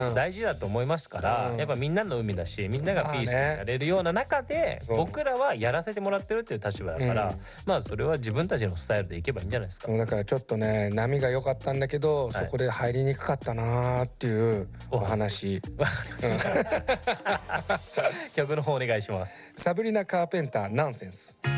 大事だと思いますから、やっぱみんなの海だし、みんながピースになれるような中で、僕らはやらせてもらってるっていう立場だから、まあそれは自分たちのスタイルでいけばいいんじゃないですか。 だからちょっとね、波が良かったんだけど、そこで入りにくかったなーっていうお話。 曲の方お願いします。 サブリナ・カーペンター、ナンセンス。